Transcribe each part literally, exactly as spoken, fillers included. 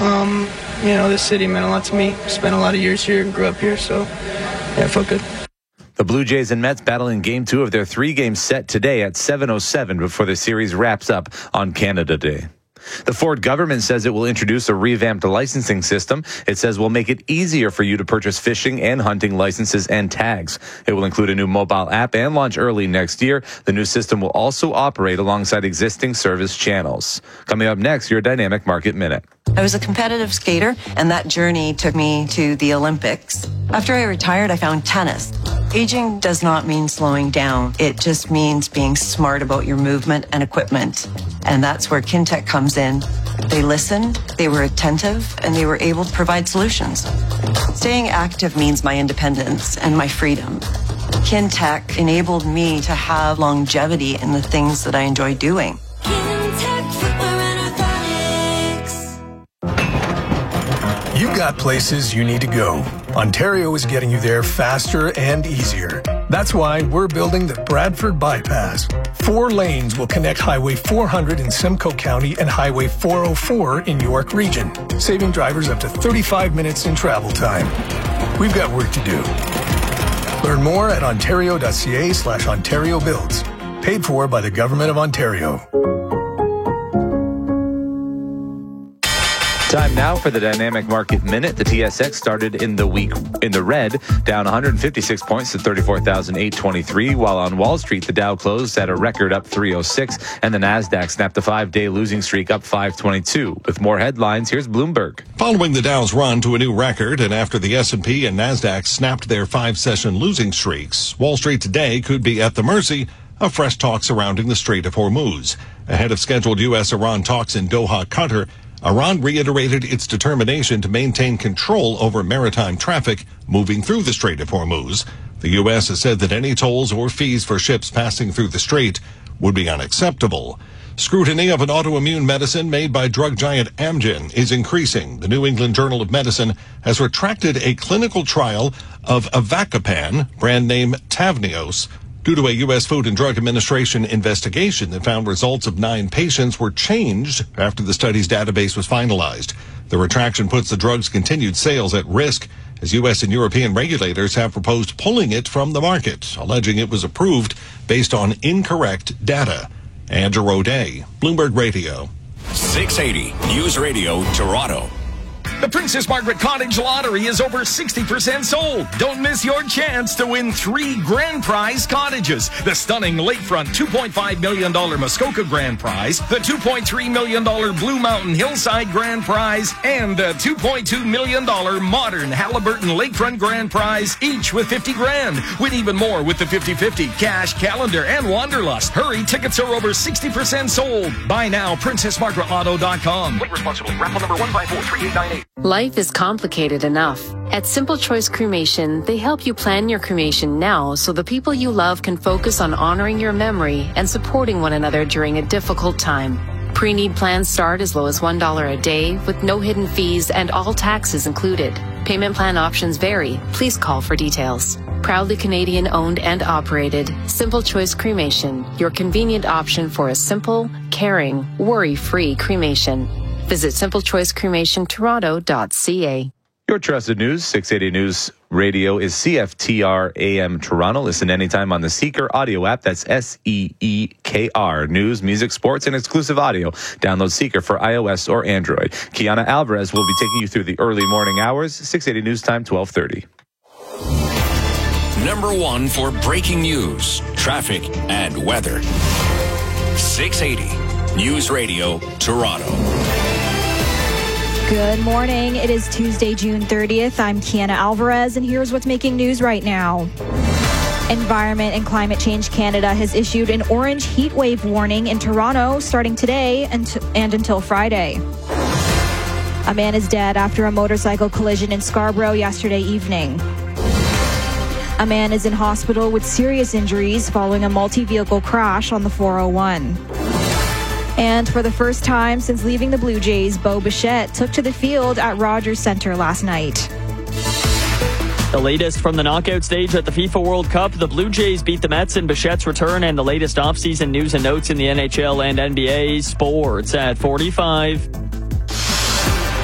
Um, you know, this city meant a lot to me. Spent a lot of years here and grew up here, so yeah, it felt good. The Blue Jays and Mets battle in Game two of their three-game set today at seven oh seven before the series wraps up on Canada Day. The Ford government says it will introduce a revamped licensing system. It says will make it easier for you to purchase fishing and hunting licenses and tags. It will include a new mobile app and launch early next year. The new system will also operate alongside existing service channels. Coming up next, your Dynamic Market Minute. I was a competitive skater, and that journey took me to the Olympics. After I retired, I found tennis. Aging does not mean slowing down. It just means being smart about your movement and equipment. And that's where Kintec comes in. They listened, they were attentive, and they were able to provide solutions. Staying active means my independence and my freedom. Kintec enabled me to have longevity in the things that I enjoy doing. You've got places you need to go. Ontario is getting you there faster and easier. That's why we're building the Bradford Bypass. Four lanes will connect Highway four hundred in Simcoe County and Highway four oh four in York Region, saving drivers up to thirty-five minutes in travel time. We've got work to do. Learn more at ontario.ca slash Ontario Builds. Paid for by the Government of Ontario. Time now for the Dynamic Market Minute. The T S X started in the week in the red, down one hundred fifty-six points to thirty-four thousand eight hundred twenty-three, while on Wall Street, the Dow closed at a record up three oh six, and the Nasdaq snapped a five-day losing streak up five twenty-two. With more headlines, here's Bloomberg. Following the Dow's run to a new record, and after the S and P and Nasdaq snapped their five-session losing streaks, Wall Street today could be at the mercy of fresh talks surrounding the Strait of Hormuz. Ahead of scheduled U S Iran talks in Doha, Qatar, Iran reiterated its determination to maintain control over maritime traffic moving through the Strait of Hormuz. The U S has said that any tolls or fees for ships passing through the strait would be unacceptable. Scrutiny of an autoimmune medicine made by drug giant Amgen is increasing. The New England Journal of Medicine has retracted a clinical trial of Avacopan, brand name Tavneos, due to a U S Food and Drug Administration investigation that found results of nine patients were changed after the study's database was finalized. The retraction puts the drug's continued sales at risk, as U S and European regulators have proposed pulling it from the market, alleging it was approved based on incorrect data. Andrew O'Day, Bloomberg Radio. six eighty News Radio, Toronto. The Princess Margaret Cottage Lottery is over sixty percent sold. Don't miss your chance to win three grand prize cottages. The stunning lakefront two point five million dollars Muskoka grand prize, the two point three million dollars Blue Mountain Hillside grand prize, and the two point two million dollars modern Halliburton lakefront grand prize, each with fifty grand. Win even more with the fifty fifty, cash, calendar, and Wanderlust. Hurry, tickets are over sixty percent sold. Buy now, princess margaret lotto dot com. Wait responsibly. Raffle number one five four three eight nine eight. Life is complicated enough. At Simple Choice Cremation, they help you plan your cremation now so the people you love can focus on honoring your memory and supporting one another during a difficult time. Pre-need plans start as low as one dollar a day with no hidden fees and all taxes included. Payment plan options vary. Please call for details. Proudly Canadian owned and operated, Simple Choice Cremation, your convenient option for a simple, caring, worry-free cremation. Visit simple choice cremation toronto dot c a. Your trusted news, six eighty News Radio is C F T R A M Toronto. Listen anytime on the Seeker audio app. That's S E E K R. News, music, sports, and exclusive audio. Download Seeker for iOS or Android. Kiana Alvarez will be taking you through the early morning hours. six eighty News Time, twelve thirty. Number one for breaking news, traffic, and weather. six eighty News Radio, Toronto. Good morning. It is Tuesday, June thirtieth. I'm Kiana Alvarez, and here's what's making news right now. Environment and Climate Change Canada has issued an orange heat wave warning in Toronto starting today and, and until Friday. A man is dead after a motorcycle collision in Scarborough yesterday evening. A man is in hospital with serious injuries following a multi-vehicle crash on the four oh one. And for the first time since leaving the Blue Jays, Bo Bichette took to the field at Rogers Centre last night. The latest from the knockout stage at the FIFA World Cup, the Blue Jays beat the Mets in Bichette's return, and the latest offseason news and notes in the N H L and N B A. Sports at forty-five.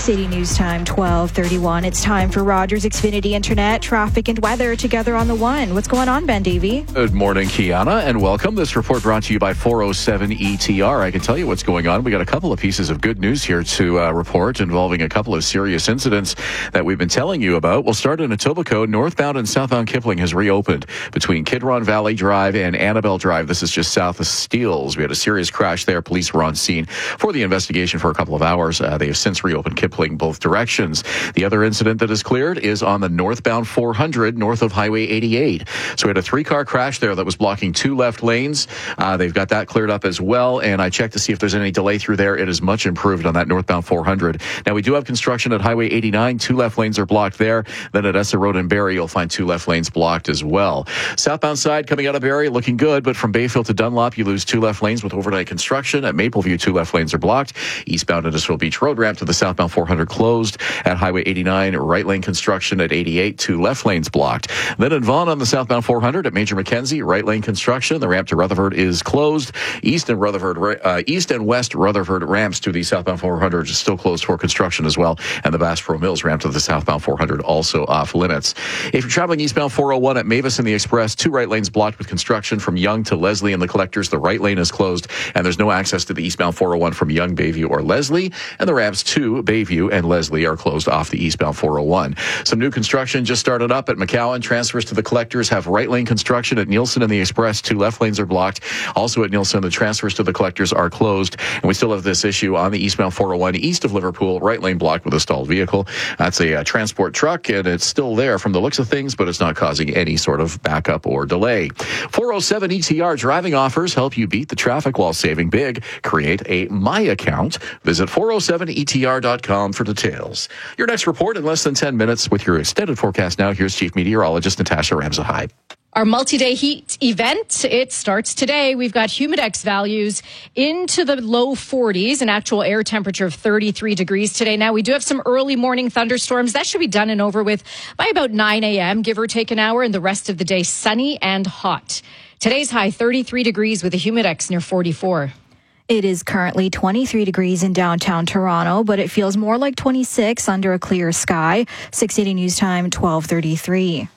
six eighty News Time, twelve thirty-one. It's time for Rogers Xfinity Internet, traffic and weather together on the one. What's going on, Ben Davey? Good morning, Kiana, and welcome. This report brought to you by four oh seven E T R. I can tell you what's going on. We got a couple of pieces of good news here to uh, report involving a couple of serious incidents that we've been telling you about. We'll start in Etobicoke. Northbound and southbound Kipling has reopened between Kidron Valley Drive and Annabelle Drive. This is just south of Steeles. We had a serious crash there. Police were on scene for the investigation for a couple of hours. Uh, they have since reopened Kipling both directions. The other incident that is cleared is on the northbound four hundred north of Highway eighty-eight. So we had a three-car crash there that was blocking two left lanes. Uh, they've got that cleared up as well, and I checked to see if there's any delay through there. It is much improved on that northbound four hundred. Now, we do have construction at Highway eighty-nine. Two left lanes are blocked there. Then at Essa Road and Barrie, you'll find two left lanes blocked as well. Southbound side coming out of Barrie, looking good, but from Bayfield to Dunlop, you lose two left lanes with overnight construction. At Mapleview, two left lanes are blocked. Eastbound Innisfil Beach Road ramp to the southbound four hundred closed. At Highway eighty-nine, right lane construction. At eighty-eight, two left lanes blocked. Then in Vaughan on the southbound four hundred at Major Mackenzie, right lane construction. The ramp to Rutherford is closed. East and Rutherford, uh, east and west Rutherford ramps to the southbound four hundred is still closed for construction as well. And the Bass Pro Mills ramp to the southbound four hundred also off limits. If you're traveling eastbound four oh one at Mavis and the Express, two right lanes blocked with construction from Young to Leslie and the Collectors. The right lane is closed, and there's no access to the eastbound four oh one from Young, Bayview, or Leslie. And the ramps to Bayview and Leslie are closed off the eastbound four oh one. Some new construction just started up at McCowan. Transfers to the Collectors have right lane construction at Nielsen and the Express. Two left lanes are blocked. Also at Nielsen, the transfers to the Collectors are closed. And we still have this issue on the eastbound four oh one east of Liverpool, right lane blocked with a stalled vehicle. That's a uh, transport truck, and it's still there from the looks of things, but it's not causing any sort of backup or delay. four oh seven E T R driving offers help you beat the traffic while saving big. Create a My Account. Visit four oh seven E T R dot com for details. Your next report in less than ten minutes with your extended forecast now. Here's Chief Meteorologist Natasha Ramzahai. Our multi-day heat event, it starts today. We've got humidex values into the low forties, an actual air temperature of thirty-three degrees today. Now, we do have some early morning thunderstorms. That should be done and over with by about nine a.m., give or take an hour, and the rest of the day sunny and hot. Today's high, thirty-three degrees with a humidex near forty-four. It is currently twenty-three degrees in downtown Toronto, but it feels more like twenty-six under a clear sky. six eighty News Time, twelve thirty-three.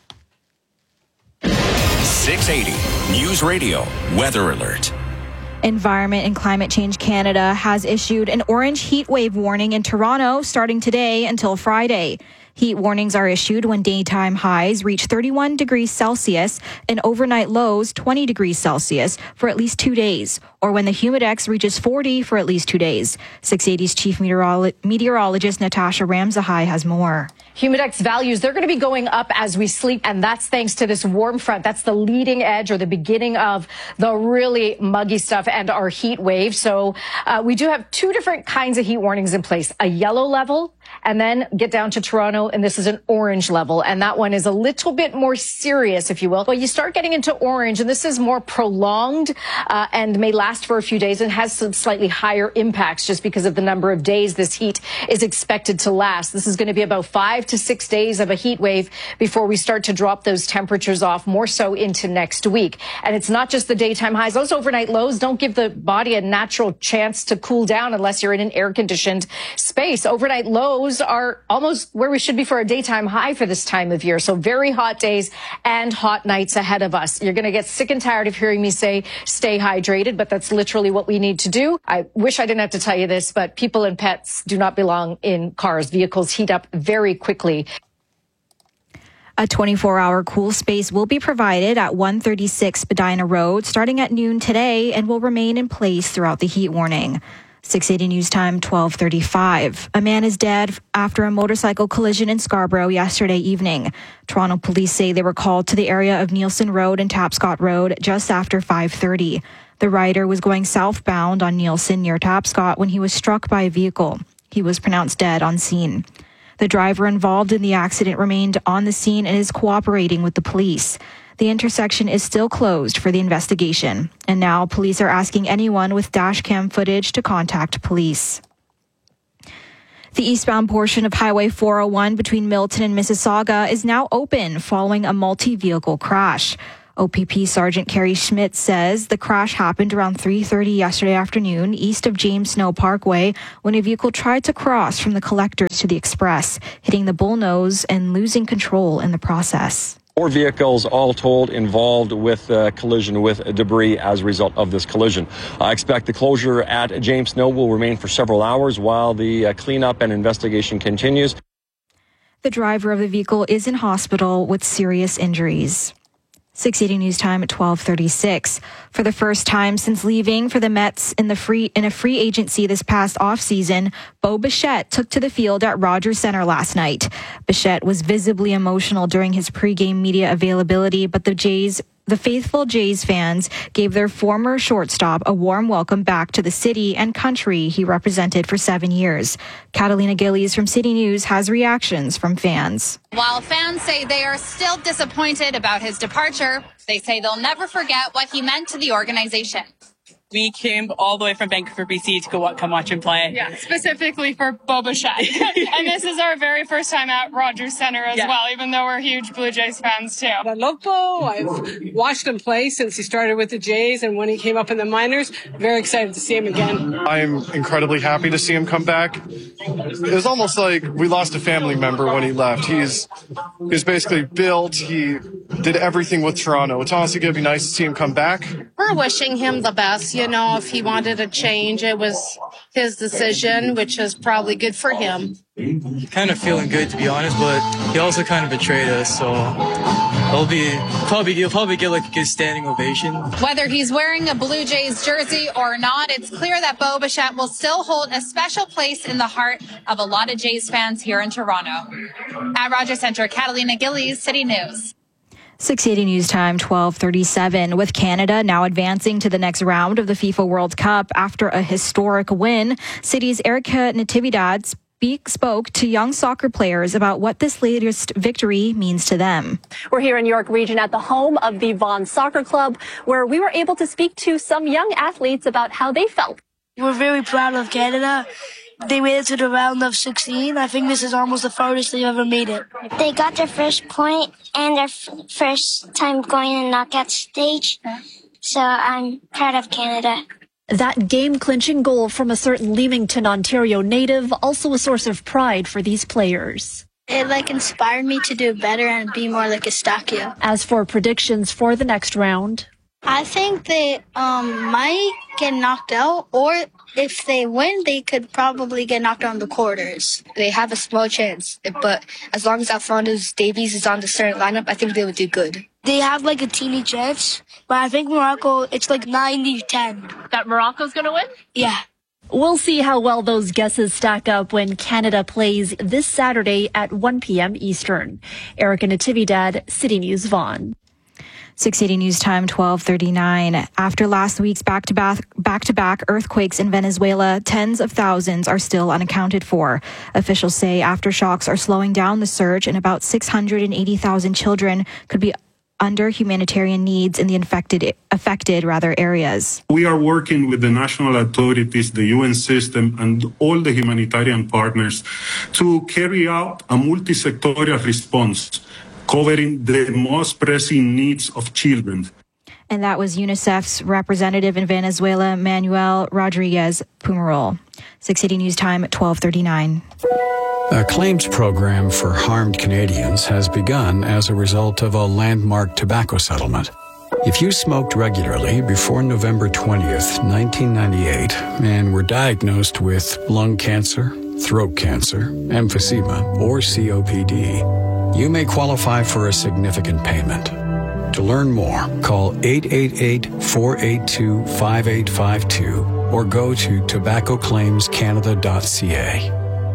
six eighty News Radio Weather Alert. Environment and Climate Change Canada has issued an orange heat wave warning in Toronto starting today until Friday. Heat warnings are issued when daytime highs reach thirty-one degrees Celsius and overnight lows twenty degrees Celsius for at least two days, or when the humidex reaches forty for at least two days. six eighty's Chief Meteorolo- Meteorologist Natasha Ramzahai has more. Humidex values, they're going to be going up as we sleep, and that's thanks to this warm front. That's the leading edge or the beginning of the really muggy stuff and our heat wave. So uh, we do have two different kinds of heat warnings in place, a yellow level and then get down to Toronto, and this is an orange level, and that one is a little bit more serious, if you will. Well, you start getting into orange, and this is more prolonged uh, and may last for a few days and has some slightly higher impacts just because of the number of days this heat is expected to last. This is going to be about five to six days of a heat wave before we start to drop those temperatures off more so into next week. And it's not just the daytime highs. Those overnight lows don't give the body a natural chance to cool down unless you're in an air-conditioned space. Overnight lows are almost where we should be for a daytime high for this time of year. So very hot days and hot nights ahead of us. You're going to get sick and tired of hearing me say stay hydrated, but that's literally what we need to do. I wish I didn't have to tell you this, but people and pets do not belong in cars. Vehicles heat up very quickly. A twenty-four hour cool space will be provided at one thirty-six Spadina Road starting at noon today and will remain in place throughout the heat warning. six eighty News Time, twelve thirty-five. A man is dead after a motorcycle collision in Scarborough yesterday evening. Toronto police say they were called to the area of Nielsen Road and Tapscott Road just after five thirty. The rider was going southbound on Nielsen near Tapscott when he was struck by a vehicle. He was pronounced dead on scene. The driver involved in the accident remained on the scene and is cooperating with the police. The intersection is still closed for the investigation, and now police are asking anyone with dash cam footage to contact police. The eastbound portion of Highway four oh one between Milton and Mississauga is now open following a multi-vehicle crash. O P P Sergeant Carrie Schmidt says the crash happened around three thirty yesterday afternoon east of James Snow Parkway when a vehicle tried to cross from the collectors to the express, hitting the bullnose and losing control in the process. Four vehicles, all told, involved with uh, collision with debris as a result of this collision. I expect the closure at James Snow will remain for several hours while the uh, cleanup and investigation continues. The driver of the vehicle is in hospital with serious injuries. six eighty News Time at twelve thirty-six. For the first time since leaving for the Mets in the free in a free agency this past offseason, Bo Bichette took to the field at Rogers Center last night. Bichette was visibly emotional during his pregame media availability, but the Jays The faithful Jays fans gave their former shortstop a warm welcome back to the city and country he represented for seven years. Catalina Gillies from City News has reactions from fans. While fans say they are still disappointed about his departure, they say they'll never forget what he meant to the organization. We came all the way from Vancouver, B C to go come watch him play. Yeah, specifically for Bo Bichette. And this is our very first time at Rogers Center as yeah. well, even though we're huge Blue Jays fans too. I love Bo. I've watched him play since he started with the Jays and when he came up in the minors. Very excited to see him again. I'm incredibly happy to see him come back. It was almost like we lost a family member when he left. He's he's basically built. He did everything with Toronto. It's honestly going to be nice to see him come back. We're wishing him the best. You know, if he wanted a change, it was his decision, which is probably good for him. Kind of feeling good, to be honest, but he also kind of betrayed us, so it'll be probably he'll probably get like a good standing ovation. Whether he's wearing a Blue Jays jersey or not, it's clear that Bo Bichette will still hold a special place in the heart of a lot of Jays fans here in Toronto. At Rogers Center, Catalina Gillies, City News. six eighty News Time, twelve thirty-seven. With Canada now advancing to the next round of the FIFA World Cup after a historic win, City's Erica Natividad speak, spoke to young soccer players about what this latest victory means to them. We're here in York Region at the home of the Vaughan Soccer Club, where we were able to speak to some young athletes about how they felt. We're very proud of Canada. They made it to the round of sixteen. I think this is almost the farthest they've ever made it. They got their first point and their f- first time going in the knockout stage. So I'm proud of Canada. That game-clinching goal from a certain Leamington, Ontario native, also a source of pride for these players. It like inspired me to do better and be more like Eustáquio. As for predictions for the next round, I think they um, might get knocked out, or if they win, they could probably get knocked out in the quarters. They have a small chance, but as long as Alphonso Davies is on the starting lineup, I think they would do good. They have like a teeny chance, but I think Morocco, it's like ninety ten. That Morocco's going to win? Yeah. We'll see how well those guesses stack up when Canada plays this Saturday at one p.m. Eastern. Erica Natividad, City News, Vaughan. six eighty News Time, twelve thirty-nine. After last week's back-to-back, back-to-back earthquakes in Venezuela, tens of thousands are still unaccounted for. Officials say aftershocks are slowing down the surge, and about six hundred eighty thousand children could be under humanitarian needs in the infected, affected rather areas. We are working with the national authorities, the U N system, and all the humanitarian partners to carry out a multi-sectorial response covering the most pressing needs of children. And that was UNICEF's representative in Venezuela, Manuel Rodriguez Pumarol. six eighty News Time at twelve thirty-nine. A claims program for harmed Canadians has begun as a result of a landmark tobacco settlement. If you smoked regularly before November twentieth, nineteen ninety-eight, and were diagnosed with lung cancer, throat cancer, emphysema, or C O P D, you may qualify for a significant payment. To learn more, call eight eight eight, four eight two, five eight five two or go to tobacco claims canada dot c a.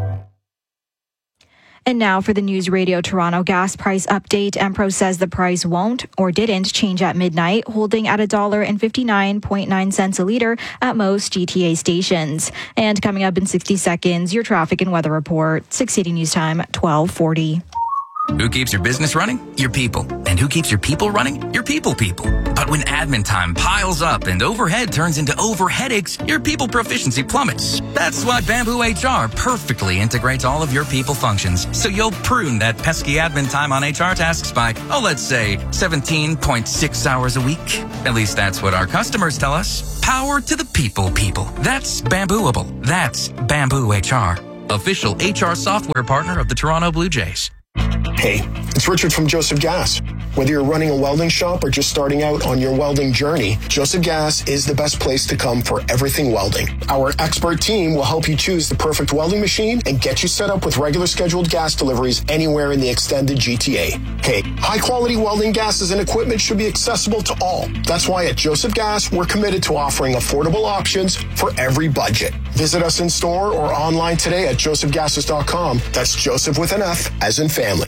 And now for the News Radio Toronto gas price update. Empro says the price won't or didn't change at midnight, holding at one dollar and fifty-nine point nine cents a litre at most G T A stations. And coming up in sixty seconds, your traffic and weather report. six eighty News Time, twelve forty. Who keeps your business running? Your people. And who keeps your people running? Your people people. But when admin time piles up and overhead turns into over headaches, your people proficiency plummets. That's why Bamboo H R perfectly integrates all of your people functions, so you'll prune that pesky admin time on H R tasks by, oh, let's say seventeen point six hours a week. At least that's what our customers tell us. Power to the people people. That's Bambooable. That's Bamboo H R. Official H R software partner of the Toronto Blue Jays. Hey, it's Richard from Joseph Gas. Whether you're running a welding shop or just starting out on your welding journey, Joseph Gas is the best place to come for everything welding. Our expert team will help you choose the perfect welding machine and get you set up with regular scheduled gas deliveries anywhere in the extended G T A. Hey, high-quality welding gases and equipment should be accessible to all. That's why at Joseph Gas, we're committed to offering affordable options for every budget. Visit us in store or online today at joseph gases dot com. That's Joseph with an F, as in family.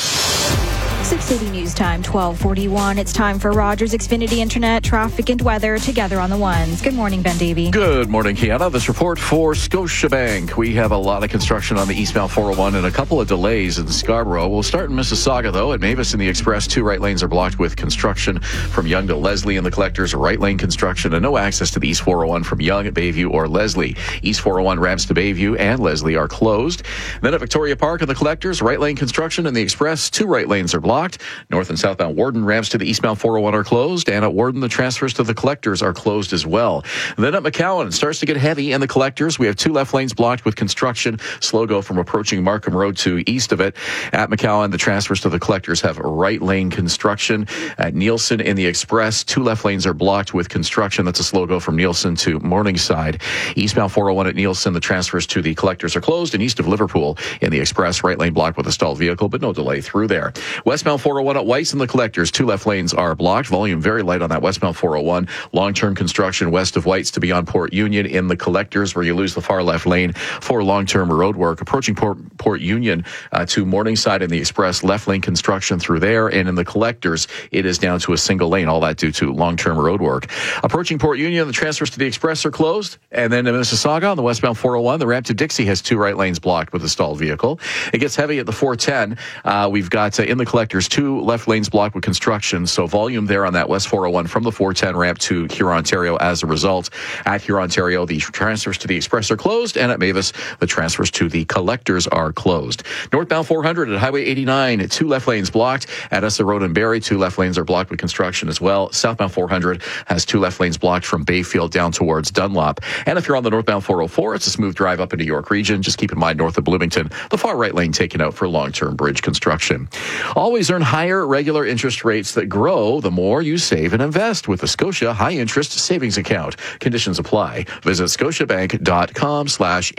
six eighty News Time, twelve forty-one. It's time for Rogers Xfinity Internet, traffic and weather together on the ones. Good morning, Ben Davey. Good morning, Kiana. This report for Scotiabank. We have a lot of construction on the eastbound four oh one and a couple of delays in Scarborough. We'll start in Mississauga, though. At Mavis in the Express, two right lanes are blocked with construction from Yonge to Leslie in the Collectors, right lane construction, and no access to the East four oh one from Yonge, Bayview, or Leslie. East four oh one ramps to Bayview and Leslie are closed. Then at Victoria Park in the Collectors, right lane construction in the Express, two right lanes are blocked. North and southbound Warden ramps to the eastbound four oh one are closed, and at Warden, the transfers to the Collectors are closed as well. Then at McCowan, it starts to get heavy in the Collectors. We have two left lanes blocked with construction. Slow go from approaching Markham Road to east of it. At McCowan, the transfers to the Collectors have right lane construction. At Nielsen in the Express, two left lanes are blocked with construction. That's a slow go from Nielsen to Morningside. Eastbound four oh one at Nielsen, the transfers to the Collectors are closed, and east of Liverpool in the Express, right lane blocked with a stalled vehicle, but no delay through there. Westbound four oh one at Weiss in the Collectors, two left lanes are blocked. Volume very light on that westbound four oh one. Long-term construction west of Weiss to beyond Port Union in the Collectors, where you lose the far left lane for long-term road work. Approaching Port, Port Union uh, to Morningside in the Express, left lane construction through there. And in the Collectors, it is down to a single lane, all that due to long-term road work. Approaching Port Union, the transfers to the Express are closed. And then in Mississauga on the westbound four oh one, the ramp to Dixie has two right lanes blocked with a stalled vehicle. It gets heavy at the four ten. Uh, we've got uh, in the Collectors, two left lanes blocked with construction, so volume there on that West four oh one from the four ten ramp to Huron, Ontario as a result. At Huron, Ontario, the transfers to the Express are closed, and at Mavis, the transfers to the Collectors are closed. Northbound four hundred at Highway eighty-nine, two left lanes blocked. At Essa Road and Barrie, two left lanes are blocked with construction as well. Southbound four hundred has two left lanes blocked from Bayfield down towards Dunlop. And if you're on the northbound four oh four, it's a smooth drive up into York Region. Just keep in mind north of Bloomington, the far right lane taken out for long-term bridge construction. Always earn higher regular interest rates that grow the more you save and invest with the Scotia High Interest Savings Account. Conditions apply. Visit scotiabank.com slash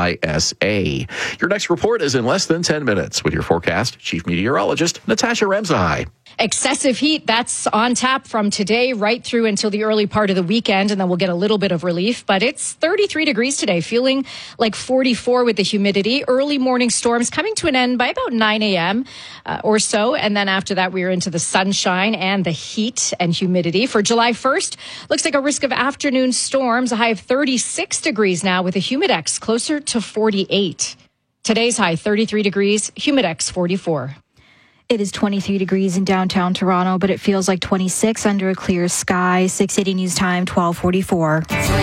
HISA. Your next report is in less than ten minutes with your forecast, Chief Meteorologist Natasha Ramsahai. Excessive heat, that's on tap from today right through until the early part of the weekend, and then we'll get a little bit of relief. But it's thirty-three degrees today, feeling like forty-four with the humidity. Early morning storms coming to an end by about nine a.m. Uh, or so. And then after that, we're into the sunshine and the heat and humidity. For July first, looks like a risk of afternoon storms, a high of thirty-six degrees now with a humidex closer to forty-eight. Today's high, thirty-three degrees, humidex forty-four. It is twenty-three degrees in downtown Toronto, but it feels like twenty-six under a clear sky. six eighty News Time, twelve forty-four.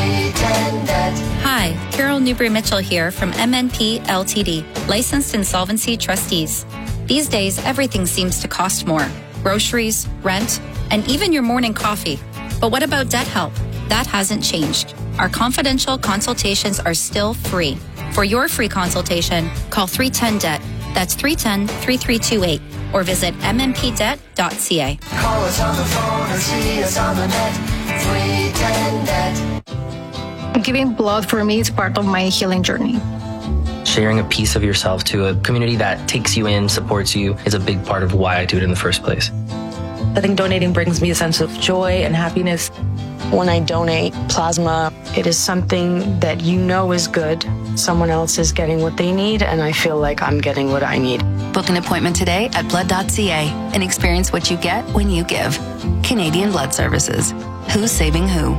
Hi, Carol Newbury-Mitchell here from M N P L T D, licensed insolvency trustees. These days, everything seems to cost more. Groceries, rent, and even your morning coffee. But what about debt help? That hasn't changed. Our confidential consultations are still free. For your free consultation, call three one zero D E B T. That's three one zero, three three two eight. Or visit m m p debt dot c a. Call us on the phone or see us on the net. three one zero D E B T. Giving blood for me is part of my healing journey. Sharing a piece of yourself to a community that takes you in, supports you, is a big part of why I do it in the first place. I think donating brings me a sense of joy and happiness. When I donate plasma, it is something that you know is good. Someone else is getting what they need, and I feel like I'm getting what I need. Book an appointment today at blood dot c a and experience what you get when you give. Canadian Blood Services. Who's saving who?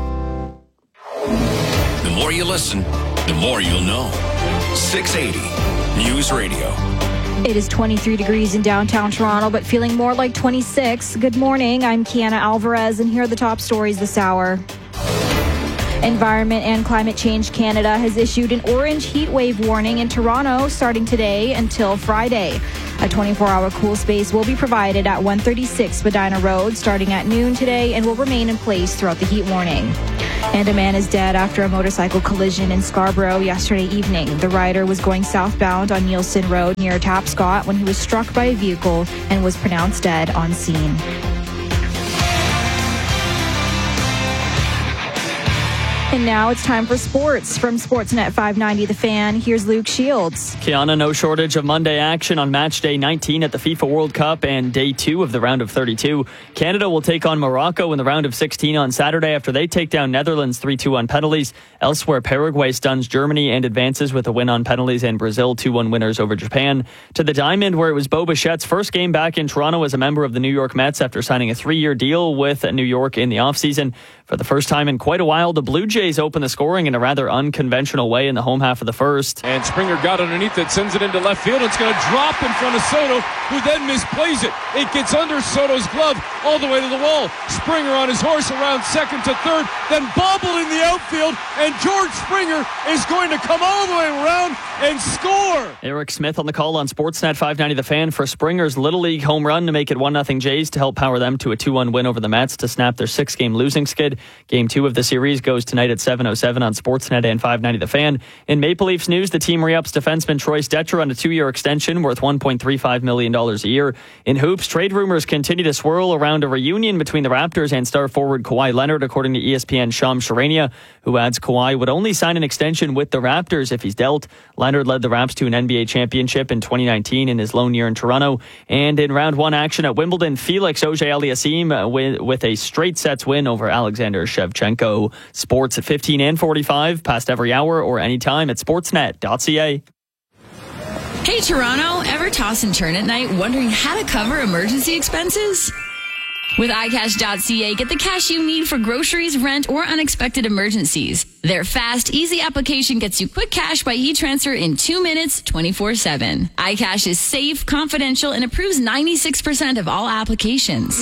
The more you listen, the more you'll know. six eighty News Radio. It is twenty-three degrees in downtown Toronto, but feeling more like twenty-six. Good morning. I'm Kiana Alvarez, and here are the top stories this hour. Environment and Climate Change Canada has issued an orange heat wave warning in Toronto starting today until Friday. A twenty-four hour cool space will be provided at one thirty-six Spadina Road starting at noon today and will remain in place throughout the heat warning. And a man is dead after a motorcycle collision in Scarborough yesterday evening. The rider was going southbound on Nielsen Road near Tapscott when he was struck by a vehicle and was pronounced dead on scene. And now it's time for sports. From Sportsnet five ninety The Fan, here's Luke Shields. Kiana, no shortage of Monday action on match day nineteen at the FIFA World Cup and day two of the round of thirty-two. Canada will take on Morocco in the round of sixteen on Saturday after they take down Netherlands three two on penalties. Elsewhere, Paraguay stuns Germany and advances with a win on penalties, and Brazil two one winners over Japan. To the Diamond, where it was Bo Bichette's first game back in Toronto as a member of the New York Mets after signing a three-year deal with New York in the offseason. For the first time in quite a while, the Blue Jays open the scoring in a rather unconventional way in the home half of the first. And Springer got underneath it, sends it into left field. It's going to drop in front of Soto, who then misplays it. It gets under Soto's glove all the way to the wall. Springer on his horse around second to third, then bobbled in the outfield, and George Springer is going to come all the way around and score. Eric Smith on the call on Sportsnet five ninety The Fan for Springer's Little League home run to make it one nothing Jays to help power them to a two one win over the Mets to snap their six-game losing skid. Game two of the series goes tonight at seven oh seven on Sportsnet and five ninety The Fan. In Maple Leafs news, the team re-ups defenseman Troy Stecher on a two-year extension worth one point three five million dollars a year. In hoops, trade rumors continue to swirl around a reunion between the Raptors and star forward Kawhi Leonard, according to E S P N's Shams Charania, who adds Kawhi would only sign an extension with the Raptors if he's dealt. Leonard led the Raps to an N B A championship in twenty nineteen in his lone year in Toronto. And in round one action at Wimbledon, Felix Auger-Aliassime with, with a straight sets win over Alexander Shevchenko. Sports at fifteen and forty-five, past every hour or anytime at sportsnet dot c a. Hey Toronto, ever toss and turn at night wondering how to cover emergency expenses? With i cash dot c a, get the cash you need for groceries, rent, or unexpected emergencies. Their fast, easy application gets you quick cash by e-transfer in two minutes, twenty-four seven. iCash is safe, confidential, and approves ninety-six percent of all applications.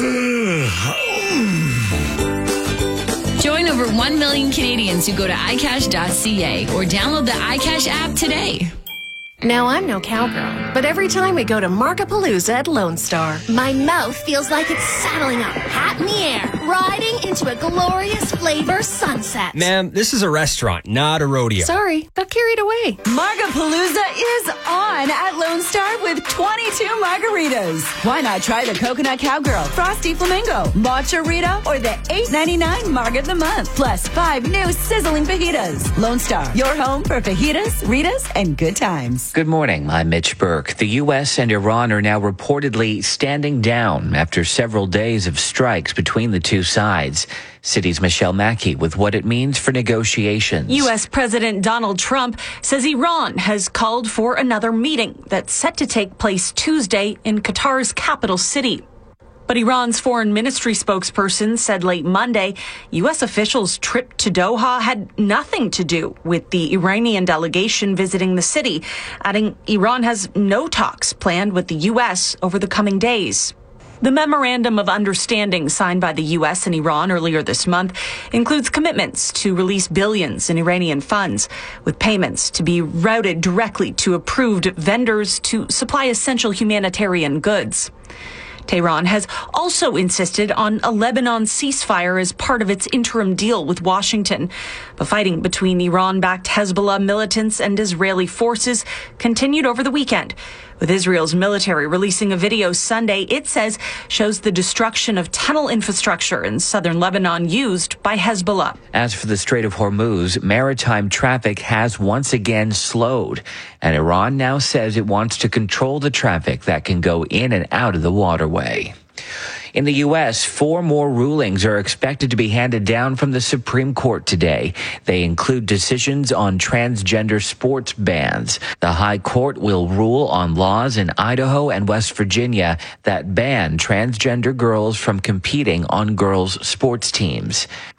Join over one million Canadians who go to i cash dot c a or download the iCash app today. Now, I'm no cowgirl, but every time we go to Markapalooza at Lone Star, my mouth feels like it's saddling up, hat in the air, riding into a glorious flavor sunset. Ma'am, this is a restaurant, not a rodeo. Sorry, got carried away. Markapalooza is on at Lone Star with twenty-two margaritas. Why not try the Coconut Cowgirl, Frosty Flamingo, Matcha Rita, or the eight ninety-nine Marg of the Month, plus five new sizzling fajitas. Lone Star, your home for fajitas, Ritas, and good times. Good morning, I'm Mitch Burke. The U S and Iran are now reportedly standing down after several days of strikes between the two sides. City's Michelle Mackey with what it means for negotiations. U S President Donald Trump says Iran has called for another meeting that's set to take place Tuesday in Qatar's capital city. But Iran's foreign ministry spokesperson said late Monday, U S officials' trip to Doha had nothing to do with the Iranian delegation visiting the city, adding Iran has no talks planned with the U S over the coming days. The memorandum of understanding signed by the U S and Iran earlier this month includes commitments to release billions in Iranian funds, with payments to be routed directly to approved vendors to supply essential humanitarian goods. Tehran has also insisted on a Lebanon ceasefire as part of its interim deal with Washington. But fighting between Iran-backed Hezbollah militants and Israeli forces continued over the weekend, with Israel's military releasing a video Sunday it says shows the destruction of tunnel infrastructure in southern Lebanon used by Hezbollah. As for the Strait of Hormuz, maritime traffic has once again slowed, and Iran now says it wants to control the traffic that can go in and out of the waterway. In the U S, four more rulings are expected to be handed down from the Supreme Court today. They include decisions on transgender sports bans. The High Court will rule on laws in Idaho and West Virginia that ban transgender girls from competing on girls' sports teams.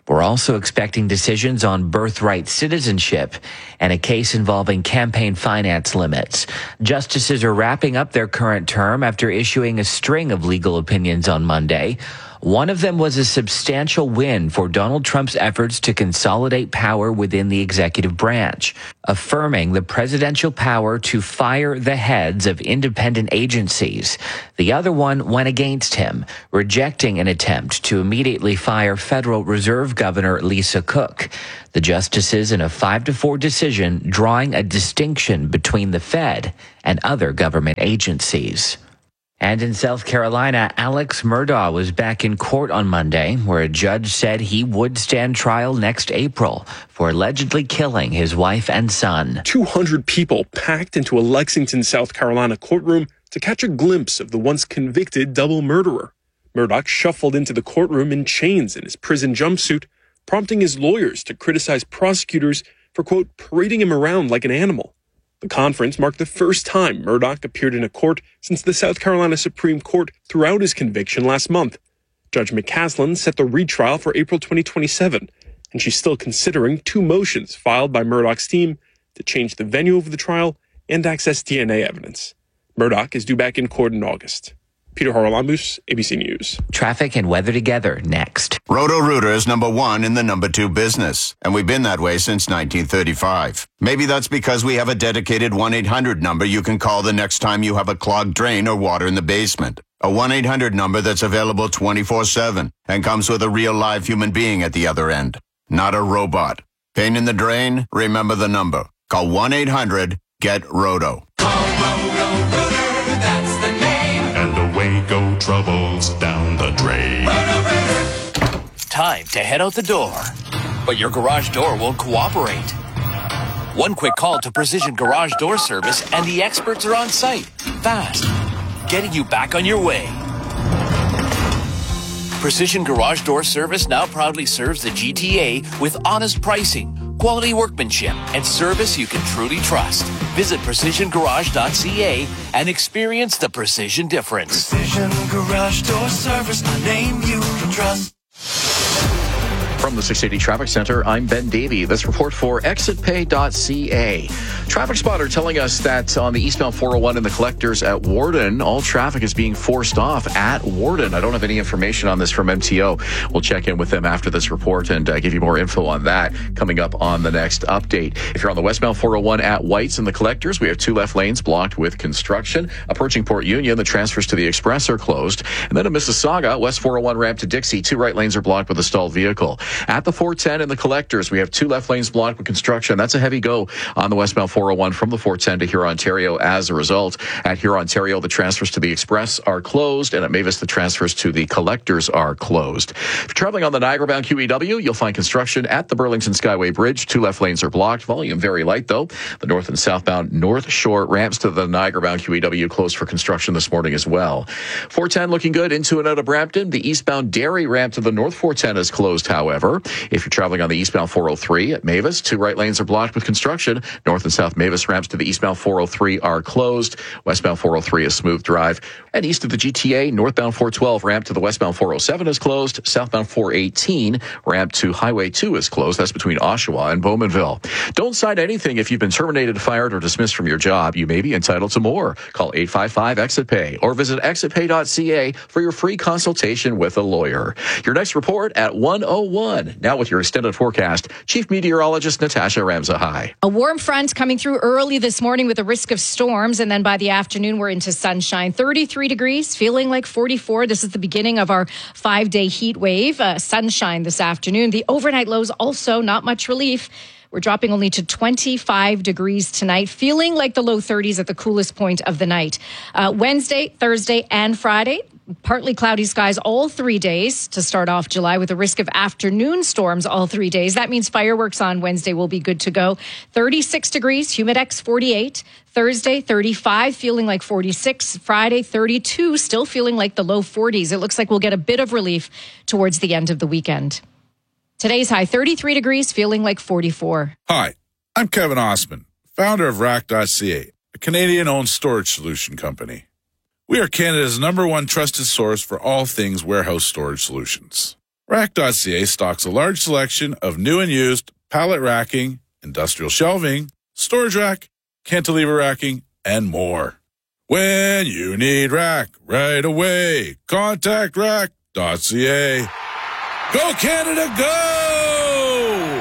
We're also expecting decisions on birthright citizenship and a case involving campaign finance limits. Justices are wrapping up their current term after issuing a string of legal opinions on Monday. One of them was a substantial win for Donald Trump's efforts to consolidate power within the executive branch, affirming the presidential power to fire the heads of independent agencies. The other one went against him, rejecting an attempt to immediately fire Federal Reserve Governor Lisa Cook. The justices in a five to four decision drawing a distinction between the Fed and other government agencies. And in South Carolina, Alex Murdaugh was back in court on Monday, where a judge said he would stand trial next April for allegedly killing his wife and son. two hundred people packed into a Lexington, South Carolina courtroom to catch a glimpse of the once convicted double murderer. Murdaugh shuffled into the courtroom in chains in his prison jumpsuit, prompting his lawyers to criticize prosecutors for, quote, parading him around like an animal. The conference marked the first time Murdaugh appeared in a court since the South Carolina Supreme Court threw out his conviction last month. Judge McCaslin set the retrial for April twenty twenty-seven, and she's still considering two motions filed by Murdaugh's team to change the venue of the trial and access D N A evidence. Murdaugh is due back in court in August. Peter Haralambous, A B C News. Traffic and weather together next. Roto-Rooter is number one in the number two business, and we've been that way since nineteen thirty-five. Maybe that's because we have a dedicated one eight hundred number you can call the next time you have a clogged drain or water in the basement. A one eight hundred number that's available twenty-four seven and comes with a real live human being at the other end, not a robot. Pain in the drain? Remember the number. Call one eight hundred get roto. Away go troubles down the drain. Time to head out the door. But your garage door won't cooperate. One quick call to Precision Garage Door Service and the experts are on site. Fast. Getting you back on your way. Precision Garage Door Service now proudly serves the G T A with honest pricing, quality workmanship, and service you can truly trust. Visit precision garage dot c a and experience the precision difference. Precision Garage Door Service, a name you can trust. From the six eighty Traffic Center, I'm Ben Davey. This report for exit pay dot c a. Traffic spotter telling us that on the eastbound four oh one in the collectors at Warden, all traffic is being forced off at Warden. I don't have any information on this from M T O. We'll check in with them after this report and uh, give you more info on that coming up on the next update. If you're on the westbound four oh one at Whites in the collectors, we have two left lanes blocked with construction. Approaching Port Union, the transfers to the Express are closed. And then in Mississauga, west four oh one ramp to Dixie, two right lanes are blocked with a stalled vehicle. At the four ten in the collectors, we have two left lanes blocked with construction. That's a heavy go on the westbound four oh one from the four ten to Huron, Ontario. As a result, at Huron, Ontario, the transfers to the Express are closed, and at Mavis, the transfers to the collectors are closed. If you're traveling on the Niagara-bound Q E W, you'll find construction at the Burlington Skyway Bridge. Two left lanes are blocked. Volume very light, though. The north and southbound North Shore ramps to the Niagara-bound Q E W closed for construction this morning as well. four ten looking good into and out of Brampton. The eastbound Derry ramp to the North four ten is closed, however. If you're traveling on the eastbound four oh three at Mavis, two right lanes are blocked with construction. North and south Mavis ramps to the eastbound four oh three are closed. Westbound four oh three is smooth drive. And east of the G T A, northbound four twelve ramp to the westbound four oh seven is closed. Southbound four eighteen ramp to Highway two is closed. That's between Oshawa and Bowmanville. Don't sign anything if you've been terminated, fired, or dismissed from your job. You may be entitled to more. Call eight five five exit pay or visit exit pay dot c a for your free consultation with a lawyer. Your next report at one oh one. Now with your extended forecast, Chief Meteorologist Natasha Ramzahai. A warm front coming through early this morning with a risk of storms, and then by the afternoon we're into sunshine. thirty-three degrees, feeling like forty-four. This is the beginning of our five-day heat wave. Uh, sunshine this afternoon. The overnight lows also not much relief. We're dropping only to twenty-five degrees tonight, feeling like the low thirties at the coolest point of the night. Uh, Wednesday, Thursday, and Friday, partly cloudy skies all three days to start off July with a risk of afternoon storms all three days. That means fireworks on Wednesday will be good to go. thirty-six degrees, Humidex forty-eight. Thursday, thirty-five, feeling like forty-six. Friday, thirty-two, still feeling like the low forties. It looks like we'll get a bit of relief towards the end of the weekend. Today's high, thirty-three degrees, feeling like forty-four. Hi, I'm Kevin Osman, founder of rack dot c a, a Canadian-owned storage solution company. We are Canada's number one trusted source for all things warehouse storage solutions. Rack dot C A stocks a large selection of new and used pallet racking, industrial shelving, storage rack, cantilever racking, and more. When you need rack right away, contact rack dot C A. Go Canada, go!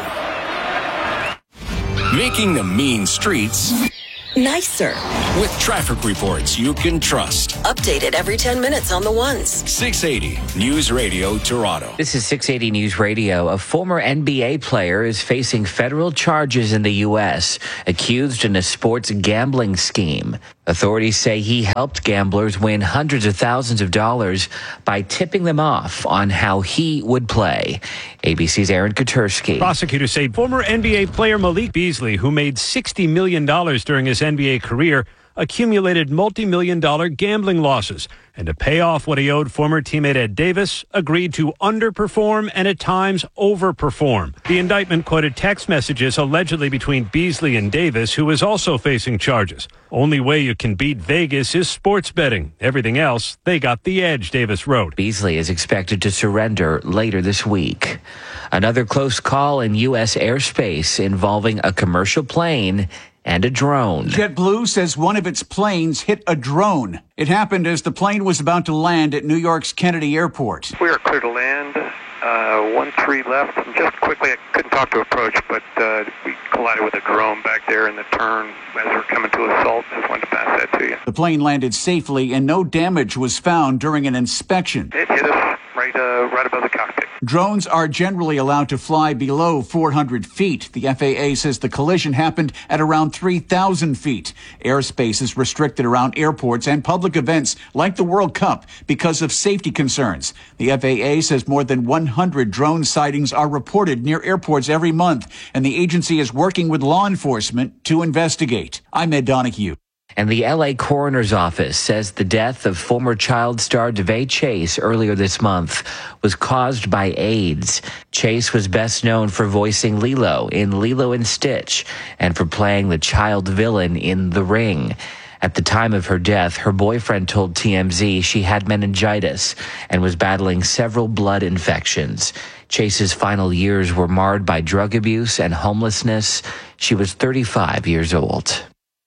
Making the mean streets nicer. With traffic reports you can trust. Updated every ten minutes on the ones. six eighty News Radio Toronto. This is six eighty News Radio. A former N B A player is facing federal charges in the U S, accused in a sports gambling scheme. Authorities say he helped gamblers win hundreds of thousands of dollars by tipping them off on how he would play. A B C's Aaron Katursky. Prosecutors say former N B A player Malik Beasley, who made sixty million dollars during his N B A career, accumulated multi-million dollar gambling losses. And to pay off what he owed former teammate Ed Davis, agreed to underperform and at times overperform. The indictment quoted text messages allegedly between Beasley and Davis, who is also facing charges. Only way you can beat Vegas is sports betting. Everything else, they got the edge, Davis wrote. Beasley is expected to surrender later this week. Another close call in U S airspace involving a commercial plane and a drone. JetBlue says one of its planes hit a drone. It happened as the plane was about to land at New York's Kennedy Airport. We are clear to land. Uh, one three left. And just quickly, I couldn't talk to approach, but uh, we collided with a drone back there in the turn as we're coming to assault. Just wanted to pass that to you. The plane landed safely and no damage was found during an inspection. It hit us right, uh, right above the cockpit. Drones are generally allowed to fly below four hundred feet. The F A A says the collision happened at around three thousand feet. Airspace is restricted around airports and public events like the World Cup because of safety concerns. The F A A says more than one hundred drone sightings are reported near airports every month, and the agency is working with law enforcement to investigate. I'm Ed Donahue. And the L A coroner's office says the death of former child star DeVay Chase earlier this month was caused by AIDS. Chase was best known for voicing Lilo in Lilo and Stitch and for playing the child villain in The Ring. At the time of her death, her boyfriend told T M Z she had meningitis and was battling several blood infections. Chase's final years were marred by drug abuse and homelessness. She was thirty-five years old.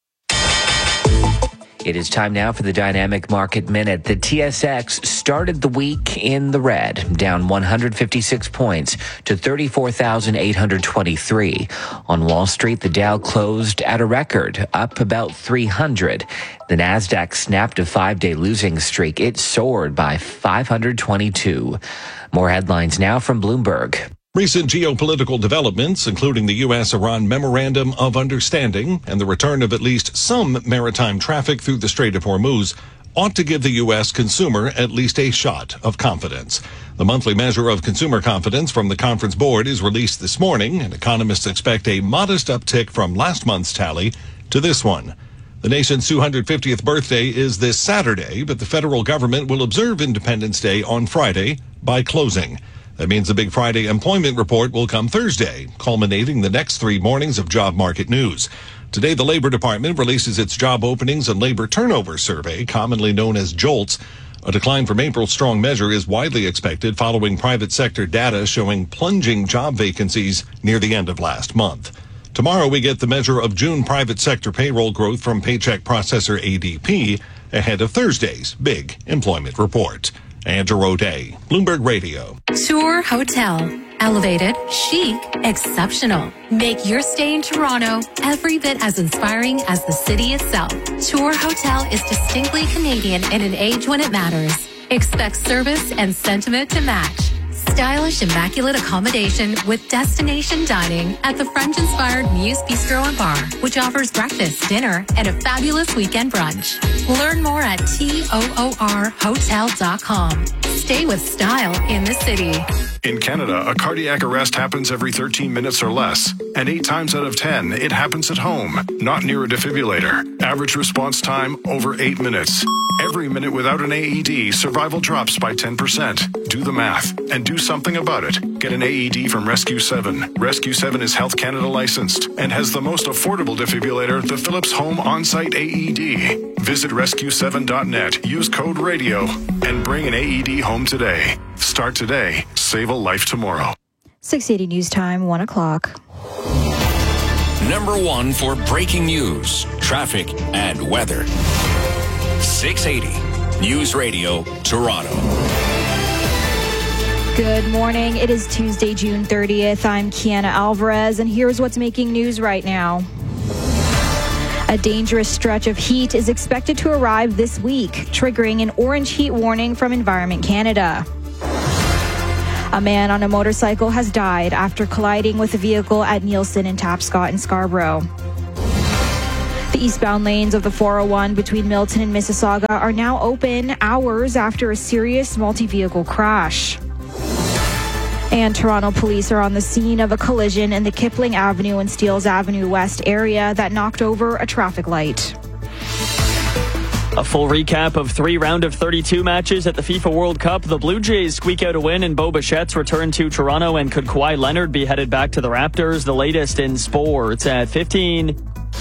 It is time now for the Dynamic Market Minute. The T S X started the week in the red, down one hundred fifty-six points to thirty-four thousand eight hundred twenty-three. On Wall Street, the Dow closed at a record, up about three hundred. The Nasdaq snapped a five-day losing streak. It soared by five hundred twenty-two. More headlines now from Bloomberg. Recent geopolitical developments, including the U S Iran Memorandum of Understanding and the return of at least some maritime traffic through the Strait of Hormuz, ought to give the U S consumer at least a shot of confidence. The monthly measure of consumer confidence from the Conference Board is released this morning, and economists expect a modest uptick from last month's tally to this one. The nation's two hundred fiftieth birthday is this Saturday, but the federal government will observe Independence Day on Friday by closing. That means the Big Friday employment report will come Thursday, culminating the next three mornings of job market news. Today, the Labor Department releases its Job Openings and Labor Turnover Survey, commonly known as JOLTS. A decline from April's strong measure is widely expected following private sector data showing plunging job vacancies near the end of last month. Tomorrow, we get the measure of June private sector payroll growth from paycheck processor A D P ahead of Thursday's big employment report. Andrew O'Day, Bloomberg Radio. Tour Hotel. Elevated, chic, exceptional. Make your stay in Toronto every bit as inspiring as the city itself. Tour Hotel is distinctly Canadian in an age when it matters. Expect service and sentiment to match. Stylish, immaculate accommodation with destination dining at the French-inspired Muse Bistro and Bar, which offers breakfast, dinner, and a fabulous weekend brunch. Learn more at toor hotel dot com. Stay with style in the city. In Canada, a cardiac arrest happens every thirteen minutes or less, and eight times out of ten, it happens at home, not near a defibrillator. Average response time, over eight minutes. Every minute without an A E D, survival drops by ten percent. Do the math, and do something about it. Get an A E D from Rescue seven. Rescue seven is Health Canada licensed, and has the most affordable defibrillator, the Philips Home On-Site A E D. Visit rescue seven dot net, use code RADIO, and bring an A E D home today. Stop Start today. Save a life tomorrow. six eighty News Time, one o'clock. Number one for breaking news, traffic, and weather. six eighty News Radio, Toronto. Good morning. It is Tuesday, June thirtieth. I'm Kiana Alvarez, and here's what's making news right now. A dangerous stretch of heat is expected to arrive this week, triggering an orange heat warning from Environment Canada. A man on a motorcycle has died after colliding with a vehicle at Nielsen and Tapscott in Scarborough. The eastbound lanes of the four oh one between Milton and Mississauga are now open hours after a serious multi-vehicle crash. And Toronto police are on the scene of a collision in the Kipling Avenue and Steeles Avenue West area that knocked over a traffic light. A full recap of three round of thirty-two matches at the FIFA World Cup. The Blue Jays squeak out a win and Bo Bichette's return to Toronto. And could Kawhi Leonard be headed back to the Raptors? The latest in sports at fifteen.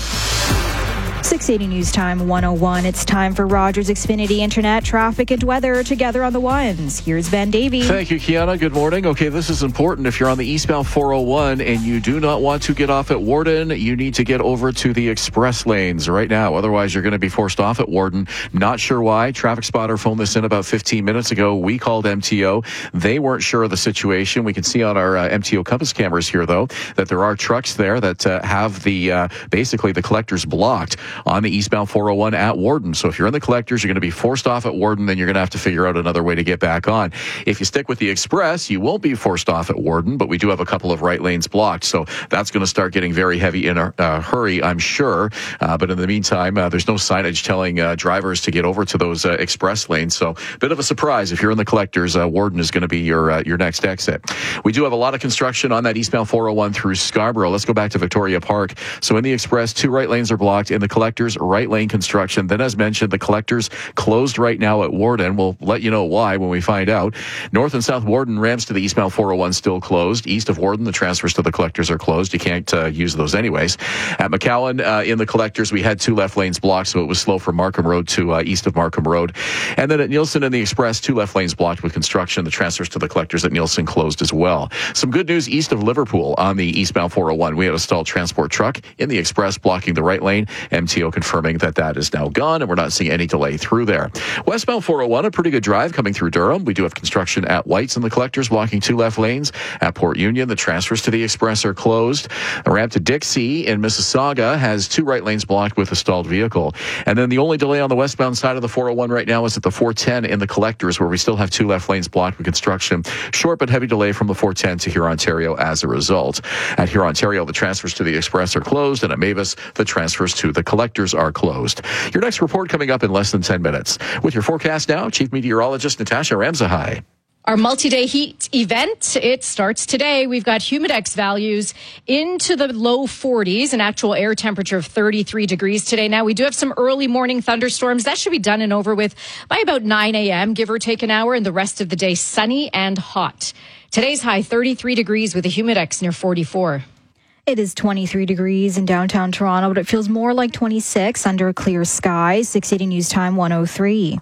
six eighty News Time, one oh one. It's time for Rogers Xfinity Internet, traffic, and weather together on the ones. Here's Ben Davey. Thank you, Kiana. Good morning. Okay, this is important. If you're on the eastbound four oh one and you do not want to get off at Warden, you need to get over to the express lanes right now. Otherwise, you're going to be forced off at Warden. Not sure why. Traffic Spotter phoned this in about fifteen minutes ago. We called M T O. They weren't sure of the situation. We can see on our uh, M T O compass cameras here, though, that there are trucks there that uh, have the uh, basically the collectors blocked on the eastbound four oh one at Warden. So if you're in the collectors, you're going to be forced off at Warden, then you're going to have to figure out another way to get back on. If you stick with the express, you won't be forced off at Warden, but we do have a couple of right lanes blocked. So that's going to start getting very heavy in a uh, hurry, I'm sure. Uh, but in the meantime, uh, there's no signage telling uh, drivers to get over to those uh, express lanes. So bit of a surprise. If you're in the collectors, uh, Warden is going to be your uh, your next exit. We do have a lot of construction on that eastbound four oh one through Scarborough. Let's go back to Victoria Park. So in the express, two right lanes are blocked. In the collectors, right lane construction. Then, as mentioned, the collectors closed right now at Warden. We'll let you know why when we find out. North and South Warden ramps to the eastbound four oh one still closed. East of Warden, the transfers to the collectors are closed. You can't uh, use those anyways. At McCowan, uh, in the collectors, we had two left lanes blocked, so it was slow from Markham Road to uh, east of Markham Road. And then at Nielsen and the Express, two left lanes blocked with construction. The transfers to the collectors at Nielsen closed as well. Some good news east of Liverpool on the eastbound four oh one. We had a stalled transport truck in the Express blocking the right lane. M T O confirming that that is now gone, and we're not seeing any delay through there. Westbound four oh one, a pretty good drive coming through Durham. We do have construction at White's and the collectors blocking two left lanes. At Port Union, the transfers to the Express are closed. The ramp to Dixie in Mississauga has two right lanes blocked with a stalled vehicle. And then the only delay on the westbound side of the four oh one right now is at the four ten in the collectors, where we still have two left lanes blocked with construction. Short but heavy delay from the four ten to Huron, Ontario as a result. At Huron, Ontario, the transfers to the Express are closed, and at Mavis, the transfers to the collectors are closed. Your next report coming up in less than ten minutes. With your forecast now, Chief Meteorologist Natasha Ramzahai. Our multi-day heat event, it starts today. We've got humidex values into the low forties, an actual air temperature of thirty-three degrees today. Now, we do have some early morning thunderstorms. That should be done and over with by about nine a.m., give or take an hour, and the rest of the day sunny and hot. Today's high, thirty-three degrees with a humidex near forty-four. It is twenty-three degrees in downtown Toronto, but it feels more like twenty-six under a clear sky. six eighty News Time, one oh three.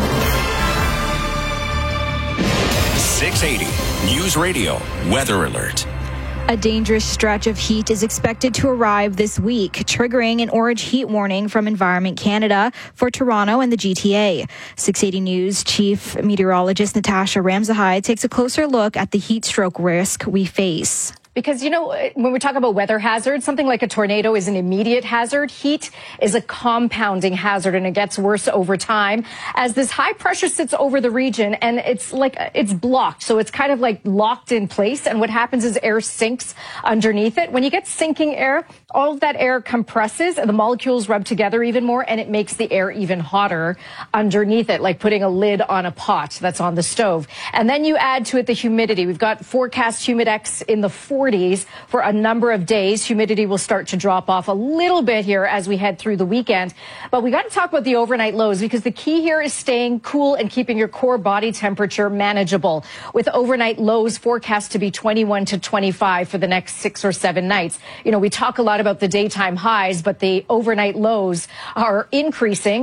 six eighty News Radio Weather Alert. A dangerous stretch of heat is expected to arrive this week, triggering an orange heat warning from Environment Canada for Toronto and the G T A. six eighty News Chief Meteorologist Natasha Ramzahai takes a closer look at the heat stroke risk we face. Because, you know, when we talk about weather hazards, something like a tornado is an immediate hazard. Heat is a compounding hazard, and it gets worse over time as this high pressure sits over the region, and it's like it's blocked. So it's kind of like locked in place. And what happens is air sinks underneath it. When you get sinking air, all of that air compresses and the molecules rub together even more, and it makes the air even hotter underneath it, like putting a lid on a pot that's on the stove. And then you add to it the humidity. We've got forecast humidex in the forties for a number of days. Humidity will start to drop off a little bit here as we head through the weekend. But we got to talk about the overnight lows, because the key here is staying cool and keeping your core body temperature manageable, with overnight lows forecast to be twenty-one to twenty-five for the next six or seven nights. You know, we talk a lot about the daytime highs, but the overnight lows are increasing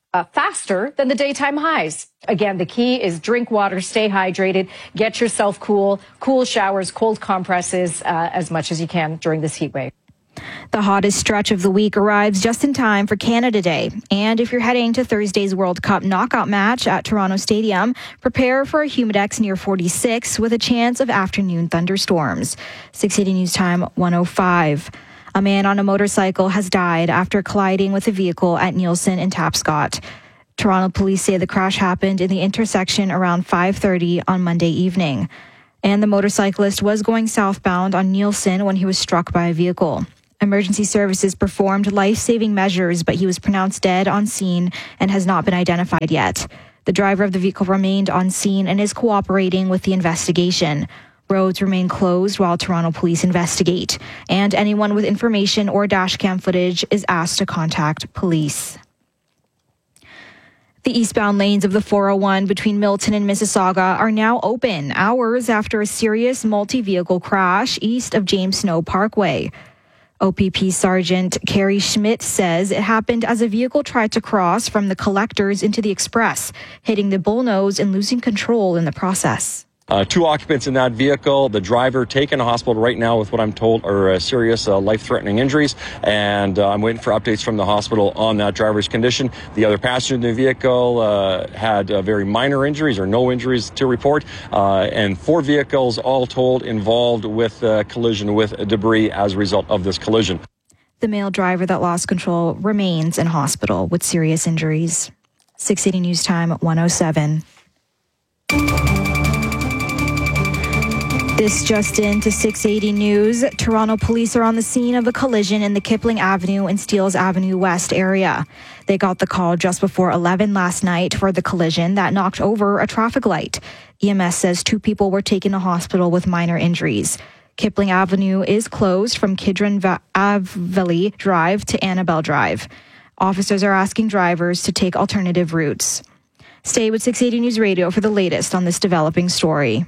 Uh, faster than the daytime highs. Again, the key is drink water, stay hydrated, get yourself cool, cool showers, cold compresses uh, as much as you can during this heat wave. The hottest stretch of the week arrives just in time for Canada Day. And if you're heading to Thursday's World Cup knockout match at Toronto Stadium, prepare for a humidex near forty-six with a chance of afternoon thunderstorms. six eighty News Time one oh five. A man on a motorcycle has died after colliding with a vehicle at Nielsen and Tapscott. Toronto police say the crash happened in the intersection around five thirty on Monday evening. And the motorcyclist was going southbound on Nielsen when he was struck by a vehicle. Emergency services performed life-saving measures, but he was pronounced dead on scene and has not been identified yet. The driver of the vehicle remained on scene and is cooperating with the investigation. Roads remain closed while Toronto police investigate, and anyone with information or dashcam footage is asked to contact police. The eastbound lanes of the four oh one between Milton and Mississauga are now open, hours after a serious multi-vehicle crash east of James Snow Parkway. O P P Sergeant Carrie Schmidt says it happened as a vehicle tried to cross from the collectors into the express, hitting the bullnose and losing control in the process. Uh, two occupants in that vehicle. The driver taken to hospital right now with what I'm told are uh, serious uh, life-threatening injuries, and uh, I'm waiting for updates from the hospital on that driver's condition. The other passenger in the vehicle uh, had uh, very minor injuries or no injuries to report, uh, and four vehicles all told involved with uh, collision with debris as a result of this collision. The male driver that lost control remains in hospital with serious injuries. six eighty News Time one oh seven. This just in to six eighty News. Toronto police are on the scene of a collision in the Kipling Avenue and Steeles Avenue West area. They got the call just before eleven last night for the collision that knocked over a traffic light. E M S says two people were taken to hospital with minor injuries. Kipling Avenue is closed from Kidron Valley Drive to Annabelle Drive. Officers are asking drivers to take alternative routes. Stay with six eighty News Radio for the latest on this developing story.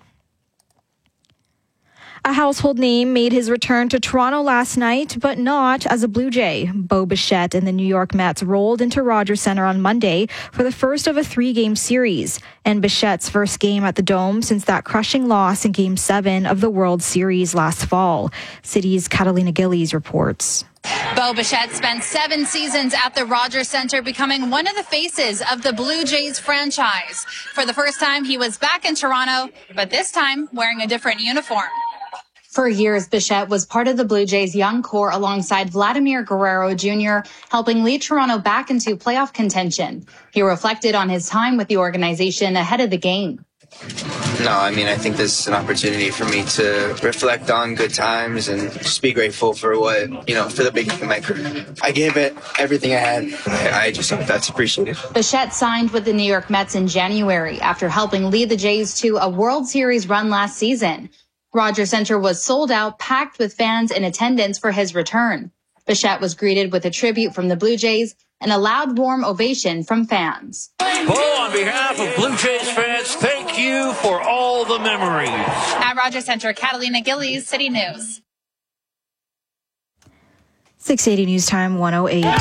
A household name made his return to Toronto last night, but not as a Blue Jay. Bo Bichette and the New York Mets rolled into Rogers Centre on Monday for the first of a three-game series, and Bichette's first game at the Dome since that crushing loss in Game seven of the World Series last fall. City's Catalina Gillies reports. Bo Bichette spent seven seasons at the Rogers Centre, becoming one of the faces of the Blue Jays franchise. For the first time, he was back in Toronto, but this time wearing a different uniform. For years, Bichette was part of the Blue Jays' young core alongside Vladimir Guerrero Junior, helping lead Toronto back into playoff contention. He reflected on his time with the organization ahead of the game. No, I mean, I think this is an opportunity for me to reflect on good times and just be grateful for what, you know, for the beginning of my career. I gave it everything I had. I just hope that's appreciated. Bichette signed with the New York Mets in January after helping lead the Jays to a World Series run last season. Rogers Centre was sold out, packed with fans in attendance for his return. Bichette was greeted with a tribute from the Blue Jays and a loud, warm ovation from fans. Bo, on behalf of Blue Jays fans, thank you for all the memories. At Rogers Centre, Catalina Gillies, City News. six eighty News Time one oh eight.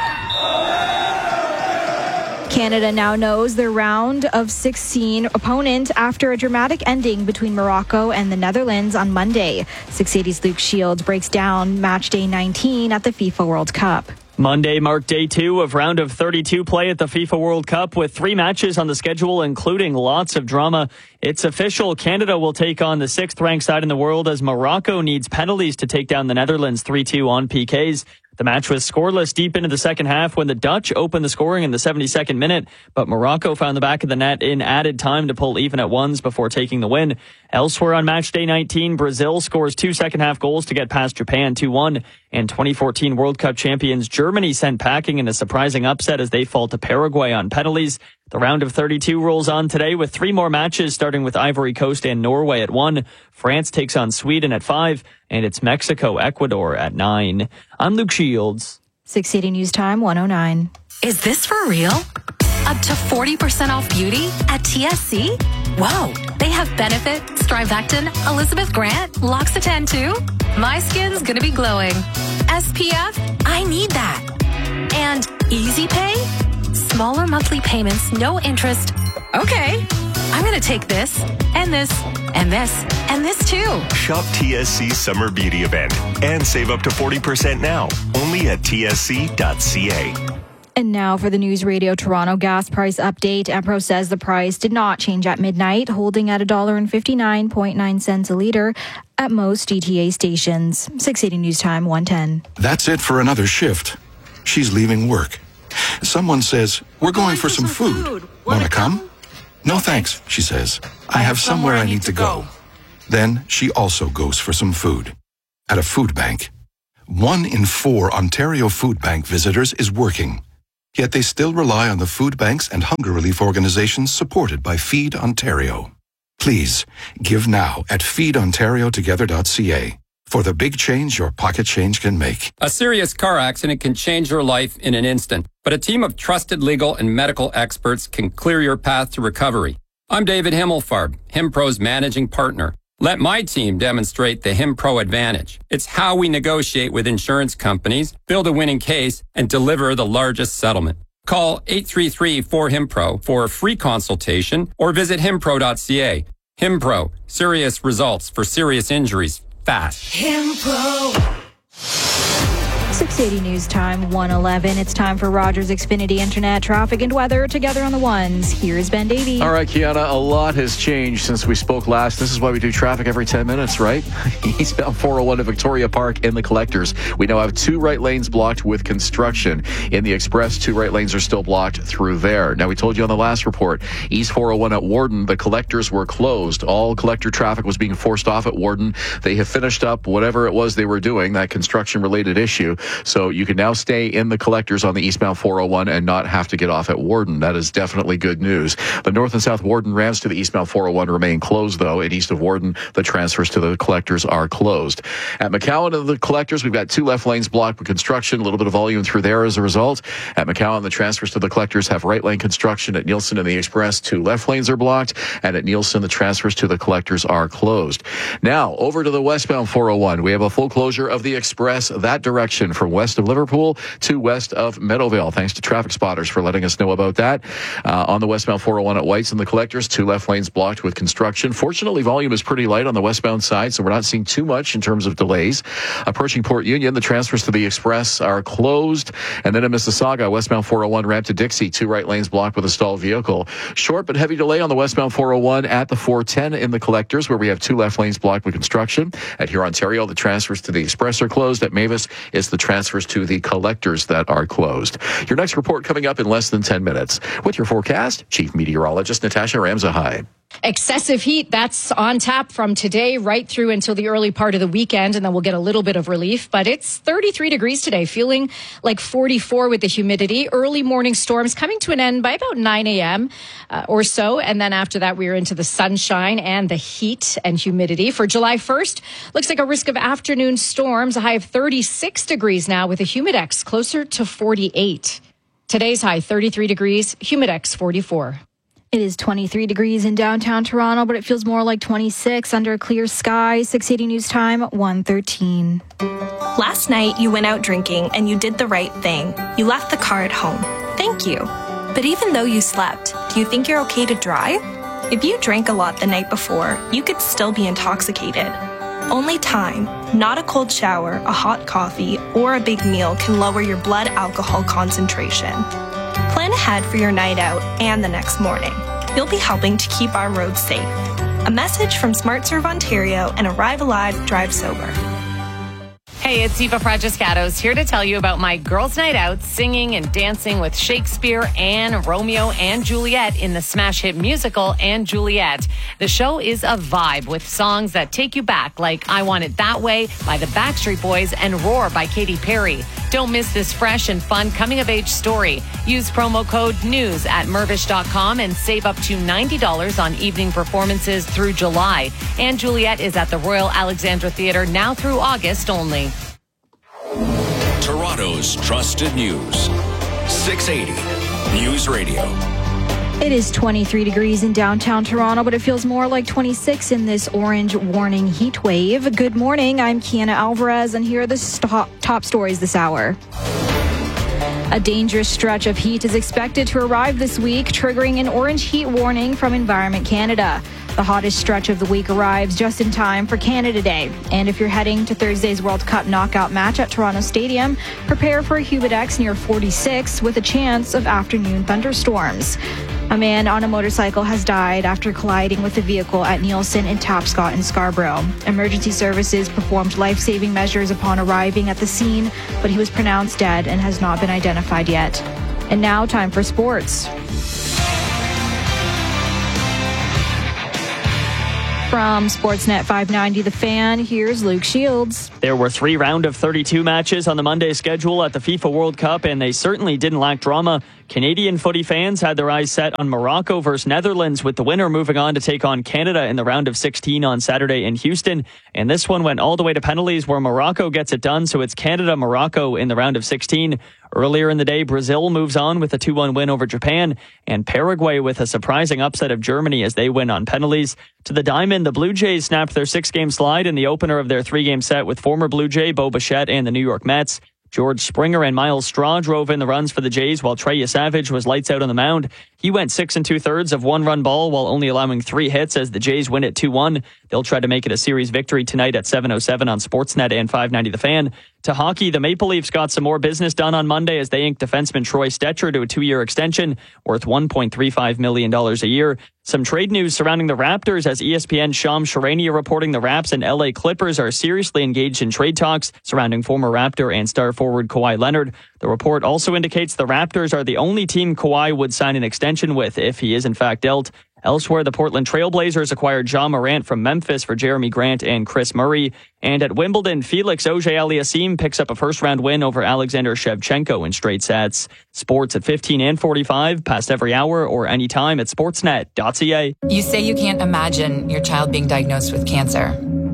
Canada now knows their round of sixteen opponent after a dramatic ending between Morocco and the Netherlands on Monday. six eighty's Luke Shields breaks down match day nineteen at the FIFA World Cup. Monday marked day two of round of thirty-two play at the FIFA World Cup with three matches on the schedule, including lots of drama. It's official. Canada will take on the sixth-ranked side in the world as Morocco needs penalties to take down the Netherlands three two on P Ks. The match was scoreless deep into the second half when the Dutch opened the scoring in the seventy-second minute, but Morocco found the back of the net in added time to pull even at ones before taking the win. Elsewhere on match day nineteen, Brazil scores two second-half goals to get past Japan two one, and twenty fourteen World Cup champions Germany sent packing in a surprising upset as they fall to Paraguay on penalties. The round of thirty-two rolls on today with three more matches, starting with Ivory Coast and Norway at one. France takes on Sweden at five, and it's Mexico-Ecuador at nine. I'm Luke Shields. six eighty News Time one oh nine. Is this for real? Up to forty percent off beauty at T S C? Whoa, they have Benefit, Strivectin, Elizabeth Grant, L'Occitane too? My skin's gonna be glowing. S P F? I need that. And Easy Pay? smaller monthly payments, no interest. Okay, I'm going to take this and this and this and this too. Shop T S C Summer Beauty Event and save up to forty percent now, only at T S C dot C A. And now for the News Radio Toronto gas price update. Empro says the price did not change at midnight, holding at one dollar fifty-nine point nine cents a litre at most G T A stations. six eighty News Time, one ten. That's it for another shift. She's leaving work. Someone says, we're going, going for, for some, some food. food. Want to come? come? No thanks, she says. I, I have somewhere, somewhere I need to go. go. Then she also goes for some food. At a food bank. One in four Ontario Food Bank visitors is working. Yet they still rely on the food banks and hunger relief organizations supported by Feed Ontario. Please, give now at feed ontario together dot c a for the big change your pocket change can make. A serious car accident can change your life in an instant, but a team of trusted legal and medical experts can clear your path to recovery. I'm David Himmelfarb, HimPro's managing partner. Let my team demonstrate the HimPro advantage. It's how we negotiate with insurance companies, build a winning case, and deliver the largest settlement. Call eight three three, four, HIMPRO for a free consultation or visit himpro dot c a. HimPro, serious results for serious injuries, fast. HimPro. six eighty News Time, one eleven. It's time for Rogers Xfinity Internet traffic and weather together on the ones. Here's Ben Davey. All right, Kiana, a lot has changed since we spoke last. This is why we do traffic every ten minutes, right? Eastbound four oh one to Victoria Park in the Collectors. We now have two right lanes blocked with construction. In the Express, two right lanes are still blocked through there. Now, we told you on the last report, East four oh one at Warden, the Collectors were closed. All collector traffic was being forced off at Warden. They have finished up whatever it was they were doing, that construction-related issue. So you can now stay in the Collectors on the eastbound four oh one and not have to get off at Warden. That is definitely good news. The north and south Warden ramps to the eastbound four oh one remain closed, though. At east of Warden, the transfers to the Collectors are closed. At McCowan and the Collectors, we've got two left lanes blocked with construction. A little bit of volume through there as a result. At McCowan, the transfers to the Collectors have right lane construction. At Nielsen and the Express, two left lanes are blocked. And at Nielsen, the transfers to the Collectors are closed. Now, over to the westbound four oh one. We have a full closure of the Express that direction from west of Liverpool to west of Meadowvale. Thanks to traffic spotters for letting us know about that. Uh, on the westbound four oh one at Whites and the Collectors, two left lanes blocked with construction. Fortunately, volume is pretty light on the westbound side, so we're not seeing too much in terms of delays. Approaching Port Union, the transfers to the Express are closed. And then in Mississauga, westbound four oh one ramp to Dixie, two right lanes blocked with a stalled vehicle. Short but heavy delay on the westbound four oh one at the four ten in the Collectors, where we have two left lanes blocked with construction. At Huron, Ontario, the transfers to the Express are closed. At Mavis, it's the transfers to the Collectors that are closed. Your next report coming up in less than ten minutes. With your forecast, Chief Meteorologist Natasha Ramzahai. Excessive heat, that's on tap from today right through until the early part of the weekend, and then we'll get a little bit of relief. But it's thirty-three degrees today, feeling like forty-four with the humidity. Early morning storms coming to an end by about nine a.m. Uh, or so. And then after that, we're into the sunshine and the heat and humidity. For July first, looks like a risk of afternoon storms, a high of thirty-six degrees now with a humidex closer to forty-eight. Today's high, thirty-three degrees, humidex forty-four. It is twenty-three degrees in downtown Toronto, but it feels more like twenty-six under a clear sky. six eighty News Time, one thirteen. Last night, you went out drinking and you did the right thing. You left the car at home. Thank you. But even though you slept, do you think you're okay to drive? If you drank a lot the night before, you could still be intoxicated. Only time, not a cold shower, a hot coffee, or a big meal can lower your blood alcohol concentration. Plan ahead for your night out and the next morning. You'll be helping to keep our roads safe. A message from SmartServe Ontario and Arrive Alive, Drive Sober. Hey, it's Eva Fragiscatos here to tell you about my girls' night out singing and dancing with Shakespeare and Romeo and Juliet in the smash hit musical and Juliet. The show is a vibe with songs that take you back, like I Want It That Way by the Backstreet Boys and Roar by Katy Perry. Don't miss this fresh and fun coming-of-age story. Use promo code NEWS at Mirvish dot com and save up to ninety dollars on evening performances through July. And Juliet is at the Royal Alexandra Theatre now through August only. Toronto's trusted news. six eighty News Radio. It is twenty-three degrees in downtown Toronto, but it feels more like twenty-six in this orange warning heat wave. Good morning. I'm Kiana Alvarez, and here are the st- top stories this hour. A dangerous stretch of heat is expected to arrive this week, triggering an orange heat warning from Environment Canada. The hottest stretch of the week arrives just in time for Canada Day. And if you're heading to Thursday's World Cup knockout match at Toronto Stadium, prepare for a Humidex near forty-six with a chance of afternoon thunderstorms. A man on a motorcycle has died after colliding with a vehicle at Nielsen and Tapscott in Scarborough. Emergency services performed life-saving measures upon arriving at the scene, but he was pronounced dead and has not been identified yet. And now, time for sports. From Sportsnet five ninety The Fan, here's Luke Shields. There were three round of thirty-two matches on the Monday schedule at the FIFA World Cup, and they certainly didn't lack drama. Canadian footy fans had their eyes set on Morocco versus Netherlands, with the winner moving on to take on Canada in the round of sixteen on Saturday in Houston. And this one went all the way to penalties, where Morocco gets it done, so it's Canada-Morocco in the round of sixteen. Earlier in the day, Brazil moves on with a two one win over Japan, and Paraguay with a surprising upset of Germany as they win on penalties. To the diamond, the Blue Jays snapped their six-game slide in the opener of their three-game set with former Blue Jay Bo Bichette and the New York Mets. George Springer and Miles Straw drove in the runs for the Jays, while Trey Savage was lights out on the mound. He went six and two-thirds of one-run ball while only allowing three hits as the Jays win it two one. They'll try to make it a series victory tonight at seven oh seven on Sportsnet and five ninety The Fan. To hockey, the Maple Leafs got some more business done on Monday as they inked defenseman Troy Stecher to a two-year extension worth one point three five million dollars a year. Some trade news surrounding the Raptors as E S P N's Shams Charania reporting the Raps and L A Clippers are seriously engaged in trade talks surrounding former Raptor and star forward Kawhi Leonard. The report also indicates the Raptors are the only team Kawhi would sign an extension with if he is in fact dealt. Elsewhere, the Portland Trailblazers acquired Ja Morant from Memphis for Jeremy Grant and Chris Murray. And at Wimbledon, Felix Auger-Aliassime picks up a first-round win over Alexander Shevchenko in straight sets. Sports at fifteen and forty-five, past every hour or anytime at sportsnet dot c a. You say you can't imagine your child being diagnosed with cancer,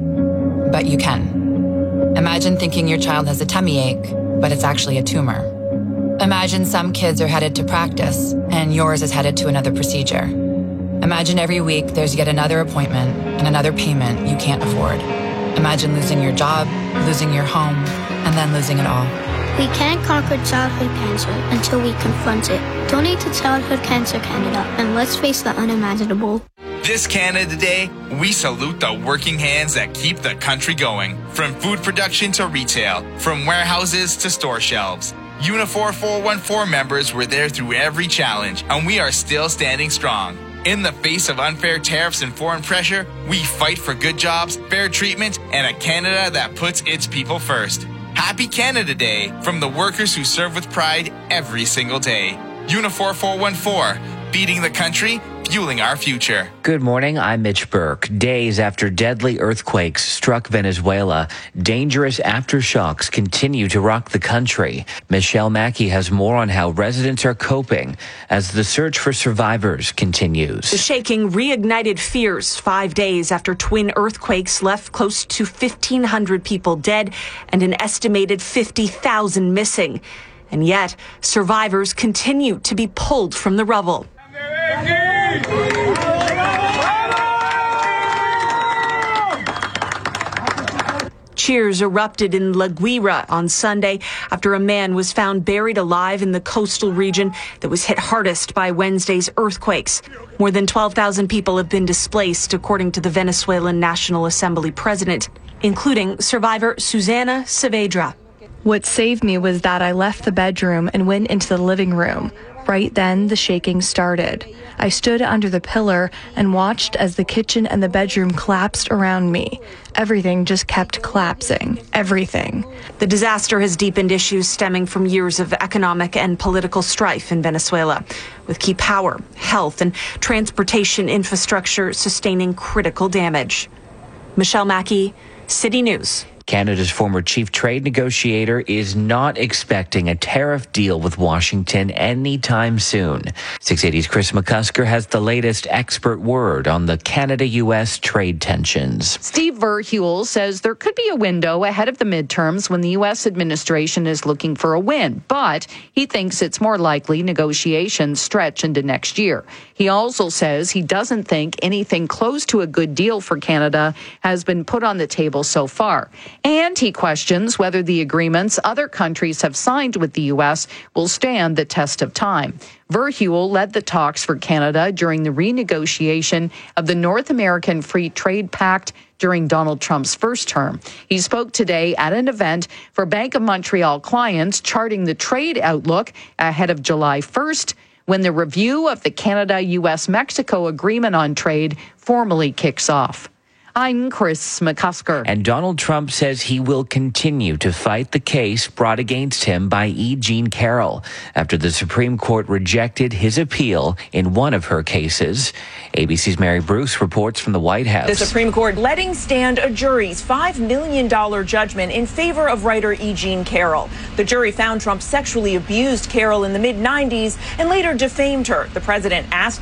but you can. Imagine thinking your child has a tummy ache, but it's actually a tumor. Imagine some kids are headed to practice, and yours is headed to another procedure. Imagine every week there's yet another appointment and another payment you can't afford. Imagine losing your job, losing your home, and then losing it all. We can't conquer childhood cancer until we confront it. Donate to Childhood Cancer Canada, and let's face the unimaginable. This Canada Day, we salute the working hands that keep the country going. From food production to retail, from warehouses to store shelves. Unifor four one four members were there through every challenge, and we are still standing strong. In the face of unfair tariffs and foreign pressure, we fight for good jobs, fair treatment, and a Canada that puts its people first. Happy Canada Day from the workers who serve with pride every single day. Unifor four one four, beating the country, fueling our future. Good morning, I'm Mitch Burke. Days after deadly earthquakes struck Venezuela, dangerous aftershocks continue to rock the country. Michelle Mackey has more on how residents are coping as the search for survivors continues. The shaking reignited fears five days after twin earthquakes left close to fifteen hundred people dead and an estimated fifty thousand missing. And yet, survivors continue to be pulled from the rubble. Cheers erupted in La Guira on Sunday after a man was found buried alive in the coastal region that was hit hardest by Wednesday's earthquakes. More than twelve thousand people have been displaced, according to the Venezuelan National Assembly president, including survivor Susana Saavedra. What saved me was that I left the bedroom and went into the living room. Right then, the shaking started. I stood under the pillar and watched as the kitchen and the bedroom collapsed around me. Everything just kept collapsing. Everything. The disaster has deepened issues stemming from years of economic and political strife in Venezuela, with key power, health, and transportation infrastructure sustaining critical damage. Michelle Mackey, City News. Canada's former chief trade negotiator is not expecting a tariff deal with Washington anytime soon. six eighty's Chris McCusker has the latest expert word on the Canada U S trade tensions. Steve Verheuel says there could be a window ahead of the midterms when the U S administration is looking for a win, but he thinks it's more likely negotiations stretch into next year. He also says he doesn't think anything close to a good deal for Canada has been put on the table so far. And he questions whether the agreements other countries have signed with the U S will stand the test of time. Verheuvel led the talks for Canada during the renegotiation of the North American Free Trade Pact during Donald Trump's first term. He spoke today at an event for Bank of Montreal clients, charting the trade outlook ahead of July first, when the review of the Canada-U S-Mexico Agreement on Trade formally kicks off. I'm Chris McCusker. And Donald Trump says he will continue to fight the case brought against him by E. Jean Carroll after the Supreme Court rejected his appeal in one of her cases. A B C's Mary Bruce reports from the White House. The Supreme Court letting stand a jury's five million dollars judgment in favor of writer E. Jean Carroll. The jury found Trump sexually abused Carroll in the mid nineties and later defamed her. The president asked